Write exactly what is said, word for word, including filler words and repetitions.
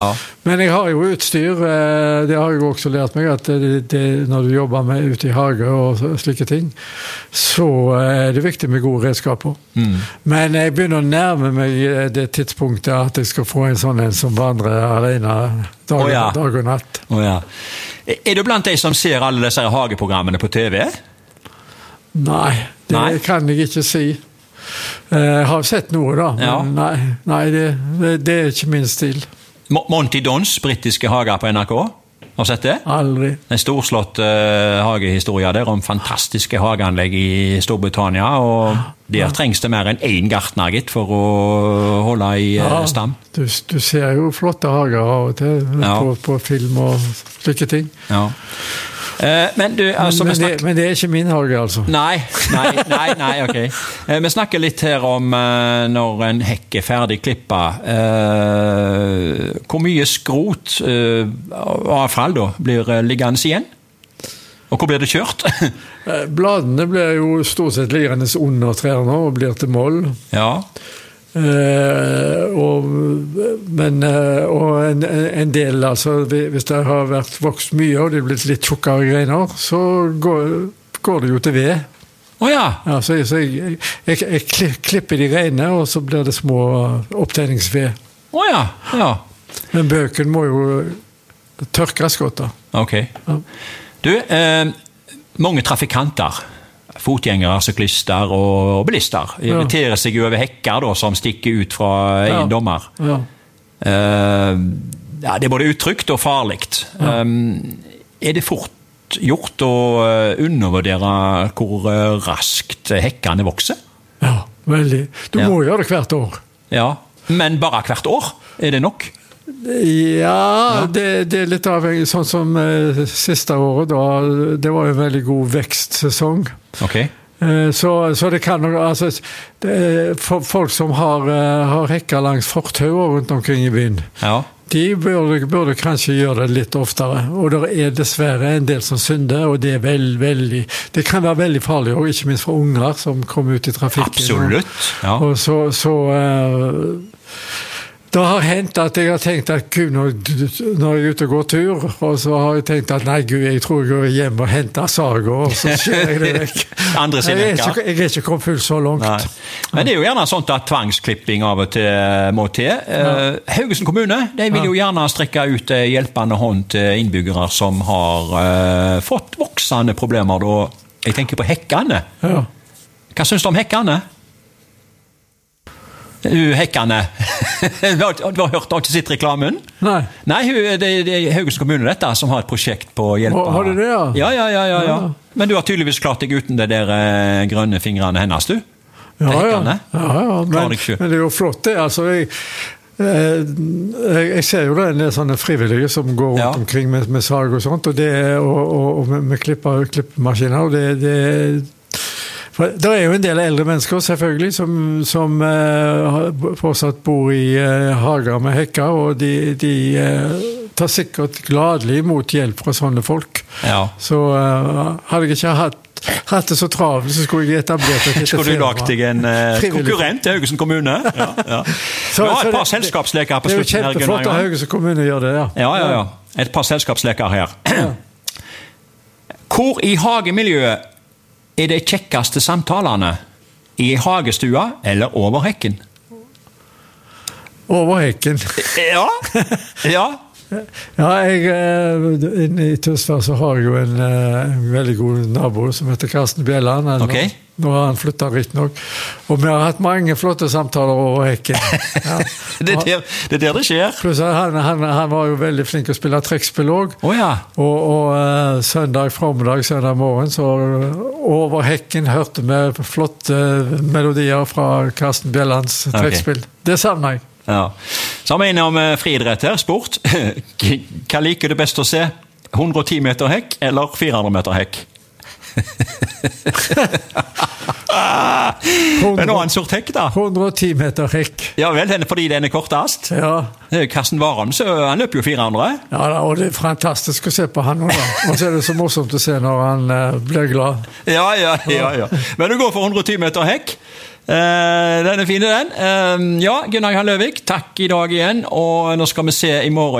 Ja. Men jeg har jo utstyr, det har jeg også lært meg, at det, det, når du jobber med ute i hage og slike ting, så er det viktig med gode redskaper. Mm. Men jeg begynner å nærme meg det tidspunktet at jeg skal få en sånn en som vandrer alene dag, oh, ja. dag og natt. Oh, ja. Er du blant de som ser alle disse hageprogrammene på T V? Nei, det nei? kan jeg ikke si. Jeg har sett noe da, men ja. nei, nei det, det, det er ikke min stil. Monty Dons, britiske hager på N R K. Har du sett det? Aldri. En storslått uh, hagehistorie der om fantastiske hageanlegg i Storbritannia, og der ja. trengs det mer enn én gartner, gitt, for å holde i uh, ja, stam. Du, du ser jo flotte hager av og til ja. på, på film og slike ting. Ja. Uh, men, du, altså, men, men, snakker... det, men det er ikke min hage, altså. Nei, nei, nei, nei ok. Uh, vi snakker litt her om uh, når en hekk er ferdig klippet. Uh, hvor mye skrot uh, avfall da blir uh, liggende igjen? Og hvor blir det kjørt? uh, bladene blir jo stort sett liggende under trærne og blir til moll. Ja. Uh, og, men, uh, og en, en del, altså, hvis det har vært vokst mye og det er blitt litt tjukkere greiner, så går, går det jo til ved. Å oh, ja. ja så, så jeg, jeg, jeg klipper de greinene, og så blir det små opptenningsved. Å oh, ja, ja. Men bøken må jo tørkes godt da. Ok. Ja. Du, eh, mange trafikanter, fotgjengere, syklister og bilister irriterer seg over hekker da, som stikker ut fra eiendommer. Ja. Uh, ja, det er både utrygt og farligt. Ja. Um, er det fort gjort å undervurdere hvor raskt hekkene vokser? Ja, veldig. Du ja. må gjøre det hvert år. Ja, men bare hvert år? Er det nok? Ja, ja. Det, det er litt avhengig, sånn som eh, siste året da, det var en veldig god vekstsesong. Ok. Eh, så, så det kan nok, altså, det, for folk som har, uh, har hekker langs fortauer rundt omkring i byen, ja. de burde, burde kanskje gjøre det litt oftere, og det er dessverre en del som synder, og det er veld, veldig, det kan være veldig farlig, og ikke minst for unger som kommer ut i trafikken. Absolutt, ja. Og, og så, så uh, det har hendt at jeg har tenkt at Gud, når, når jeg er ute og går tur, og så har jeg tenkt at nei Gud, jeg tror jeg går hjem og henter sager, og så skjer jeg det vekk. Andre sin jeg, er ikke, jeg er ikke kommet fullt så langt. Nei. Men det er jo gjerne sånt at tvangsklipping av og til må til. Ja. Haugesund kommune, de vil jo gjerne strekke ut hjelpende hånd til innbyggere som har uh, fått voksende problemer, da. Jeg tenker på hekkene. Ja. Hva synes du om hekkene? Hun hekkene. Du har, du har hørt, har ikke sett reklamen? Nei. Nei, det, det er Haugesund kommune dette som har et prosjekt på å hjelpe. Har du det, ja? Ja, ja, ja, ja, ja. Men du har tydeligvis klart deg uten det der uh, grønne fingrene hennes, du? Ja, ja. ja, ja. Men, men det er jo flott det, altså. Jeg, jeg, jeg ser jo det en del sånne frivillige som går rundt ja. omkring med, med sag og sånt, og, det, og, og, og med, med klipper, klippemaskiner, og det, det for det er jo en del eldre mennesker selvfølgelig som, som uh, fortsatt bor i uh, hager med hekker, og de, de uh, tar sikkert gladelig imot hjelp fra sånne folk. Ja. Så uh, hadde jeg ikke hatt, hatt det så travelt, så skulle jeg etablert et lite firma. Skulle du lagt deg en uh, konkurrent til Haugesund kommune? Ja, ja. Så, du har et par det, selskapsleker på slutten. Det er jo kjempeflott at Haugesund kommune gjør det, ja. Ja, ja, ja. Et par selskapsleker her. Ja. Hvor i hagemiljøet er de kjekkeste samtalene? I hagestua eller over hekken? Over hekken. Ja, ja. Ja, jeg, inne i Tønsberg så har jeg jo en, en veldig god nabo som heter Karsten Bjelland. Okay. Nå, nå har han flyttet riktig nok. Og vi har hatt mange flotte samtaler over hekken. Ja. det, er der, det er der det skjer. Pluss han, han, han var jo veldig flink å spille trekkspill også. Oh, ja. Og, og uh, søndag formiddag, søndag morgen, så over hekken hørte vi flotte melodier fra Karsten Bjellands trekkspill. Okay. Det savner jeg. Ja. Så har vi inne om uh, friidrett her, sport. Hva liker du best å se? hundre og ti meter hekk eller fire hundre meter hekk? Men nå er en sort hekk da. hundre og ti meter hekk. Ja vel, fordi den er kortast. Ja. Karsten Warholm, så han løper jo fire hundre. Ja, og det er fantastisk å se på han også. Og så er det så morsomt å se når han uh, blir glad. Ja, ja, ja, ja. Men du går for hundre og ti meter hekk. Den er fin, den. Ja, Gunnar Johan Løvik, takk i dag igjen, og nå skal vi se i morgen